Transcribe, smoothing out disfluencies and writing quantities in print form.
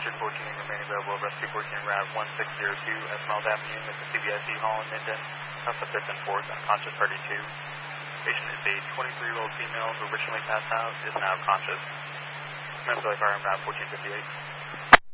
Richard 14 remain available. Rescue 14 RAV 1602 Esmeralda Avenue at the CBIC Hall in Minden. South of 5th and 4th, unconscious 32. Patient is a 23-year-old female who originally passed out, is now conscious. Mental fire RAV 1458.